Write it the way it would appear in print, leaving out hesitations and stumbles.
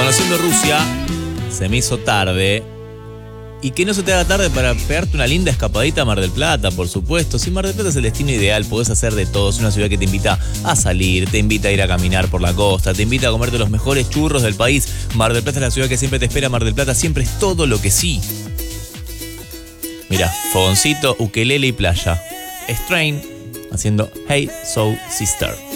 conociendo Rusia, se me hizo tarde. Y que no se te haga tarde para pegarte una linda escapadita a Mar del Plata, por supuesto. Si Mar del Plata es el destino ideal, podés hacer de todo. Es una ciudad que te invita a salir, te invita a ir a caminar por la costa, te invita a comerte los mejores churros del país. Mar del Plata es la ciudad que siempre te espera. Mar del Plata siempre es todo lo que sí. Mirá, fogoncito, ukelele y playa. Strain haciendo Hey Soul Sister.